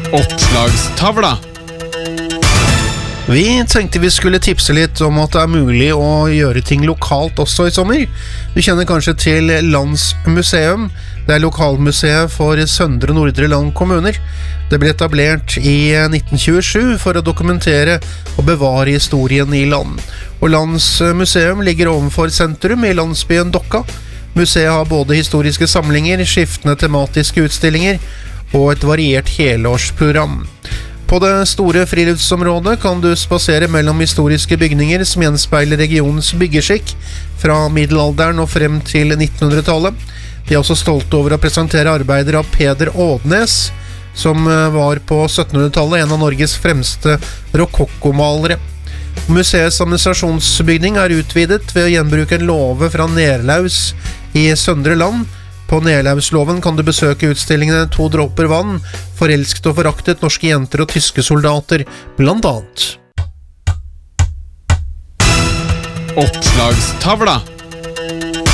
Oppslagstavla. Vi tenkte vi skulle tipse litt om at det er mulig å gjøre ting lokalt også i sommer. Du kjenner kanskje til Landsmuseum. Det er lokalmuseet for Søndre og Nordre Land kommuner. Det ble etablert i 1927 for å dokumentere og bevare historien i land. Og Landsmuseum ligger ovenfor sentrum i landsbyen Dokka. Museet har både historiske samlinger, skiftende tematiske utstillinger og et variert helårsprogram. På det store friluftsområdet kan du spasere mellom historiske bygninger som gjenspeiler regionens byggeskikk fra middelalderen og frem til 1900-tallet. De er også stolte over å presentere arbeider av Peder Ådnes, som var på 1700-tallet en av Norges fremste rokokkomalere. Museets administrasjonsbygning er utvidet ved å gjenbruke en låve fra Nerlaus i Søndre Land. På Nerlausloven kan du besøke utstillingene To dråper vann, Forelsket og foraktet, norske jenter og tyske soldater, blant annet. Oppslagstavla.